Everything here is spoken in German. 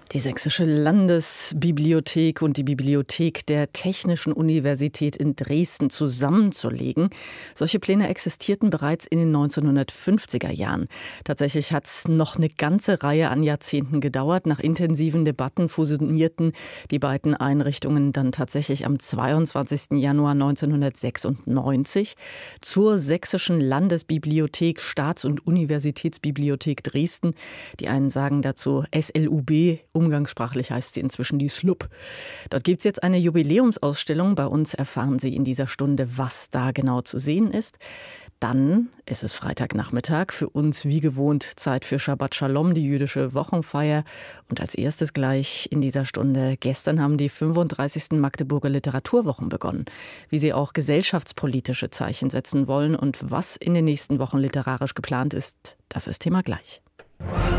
Die Sächsische Landesbibliothek und die Bibliothek der Technischen Universität in Dresden zusammenzulegen. Solche Pläne existierten bereits in den 1950er Jahren. Tatsächlich hat es noch eine ganze Reihe an Jahrzehnten gedauert. Nach intensiven Debatten fusionierten die beiden Einrichtungen dann tatsächlich am 22. Januar 1996 zur Sächsischen Landesbibliothek, Staats- und Universitätsbibliothek Dresden. Die einen sagen dazu SLUB, umgangssprachlich heißt sie inzwischen die SLUB. Dort gibt es jetzt eine Jubiläumsausstellung. Bei uns erfahren Sie in dieser Stunde, was da genau zu sehen ist. Dann ist es Freitagnachmittag, für uns wie gewohnt Zeit für Shabbat Shalom, die jüdische Wochenfeier. Und als erstes gleich in dieser Stunde, gestern haben die 35. Magdeburger Literaturwochen begonnen. Wie sie auch gesellschaftspolitische Zeichen setzen wollen und was in den nächsten Wochen literarisch geplant ist, das ist Thema gleich.